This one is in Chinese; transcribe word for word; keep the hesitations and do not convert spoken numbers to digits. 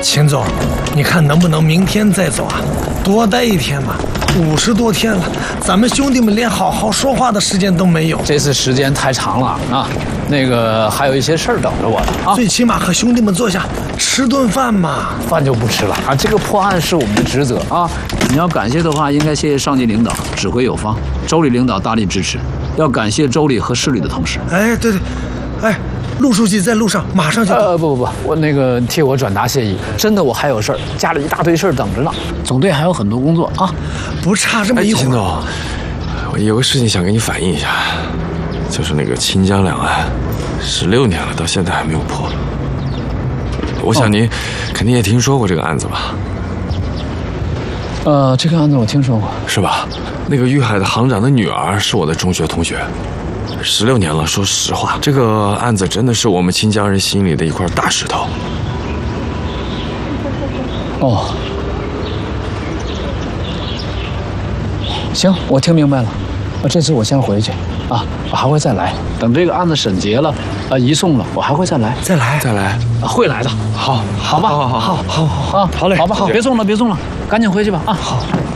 秦总，你看能不能明天再走啊？多待一天嘛，五十多天了，咱们兄弟们连好好说话的时间都没有。 这次时间太长了啊，那个还有一些事儿等着我呢啊。 最起码和兄弟们坐下吃顿饭嘛。 饭就不吃了啊，这个破案是我们的职责啊。你要感谢的话，应该谢谢上级领导指挥有方，州里领导大力支持，要感谢州里和市里的同事。 哎，对对，哎。陆书记在路上，马上就到。 呃不不不，我那个替我转达谢意，真的我还有事儿，家里一大堆事儿等着呢，总队还有很多工作啊， 不差这么一会儿。 秦总，我有个事情想跟你反映一下，就是那个清江两案，十六年了，到现在还没有破。我想您肯定也听说过这个案子吧？ 呃，这个案子我听说过， 是吧？那个遇害的行长的女儿是我的中学同学。十六年了，说实话，这个案子真的是我们清江人心里的一块大石头。 哦，行，我听明白了。啊，这次我先回去啊，我还会再来。等这个案子审结了，啊，移送了，我还会再来， 再来， 再来， 啊，会来的。 好， 好吧， 好好好好好好啊， 好嘞， 好吧，好，别送了，别送了，赶紧回去吧啊。 好。